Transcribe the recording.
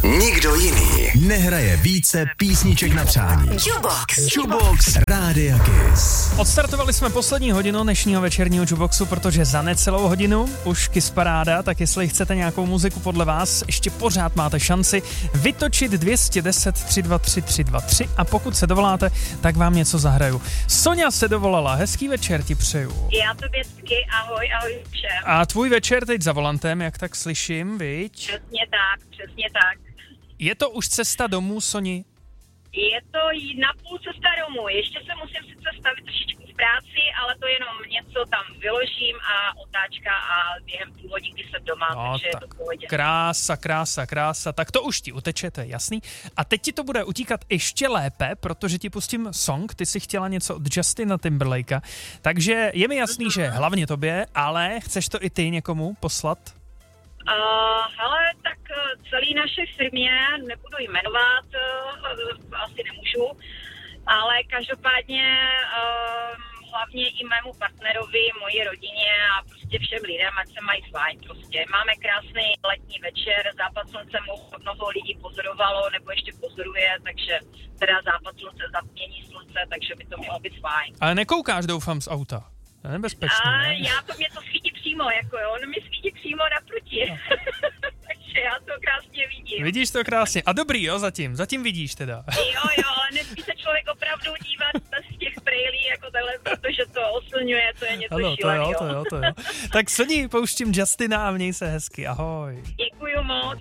Nikdo jiný nehraje více písniček na přání. Jukebox Rádia Kiss. Odstartovali jsme poslední hodinu dnešního večerního Jukeboxu, protože za necelou hodinu už Kiss Paráda, tak jestli chcete nějakou muziku podle vás, ještě pořád máte šanci vytočit 210 323 323 a pokud se dovoláte, tak vám něco zahraju. Soňa se dovolala, hezký večer ti přeju. Já tobě taky, ahoj všem. A tvůj večer teď za volantem, jak tak slyším, viď? Přesně tak. Je to už cesta domů, Soni? Je to na půl cesta domů. Ještě se musím sice stavit trošičku v práci, ale to jenom něco tam vyložím a otáčka a během půl hodinky jsem doma, takže je to v pohodě. Krása. Tak to už ti uteče, to je jasný. A teď ti to bude utíkat ještě lépe, protože ti pustím song, ty si chtěla něco od Justina Timberlakea, takže je mi jasný, že hlavně tobě, ale chceš to i ty někomu poslat? Hele, tak celý naše firmě, nebudu jmenovat, asi nemůžu, ale každopádně hlavně i mému partnerovi, mojí rodině a prostě všem lidem, ať se mají fajn prostě. Máme krásný letní večer, západ slunce mnoho lidí pozorovalo, nebo ještě pozoruje, takže teda západ slunce, zatmění slunce, takže by to mělo být fajn. Ale nekoukáš, doufám, z auta. To je nebezpečné, ne? Mě to svítí přímo, jako jo, ono mi svítí přímo naproti. No. Takže já to krásně vidím. Vidíš to krásně. A dobrý, jo, zatím vidíš teda. Jo, ale nesmí se člověk opravdu dívat z těch brejlí jako takhle, protože to oslňuje, to je něco šíleného. To jo. Tak Soni, pouštím Justina a měj se hezky, ahoj. Děkuju moc,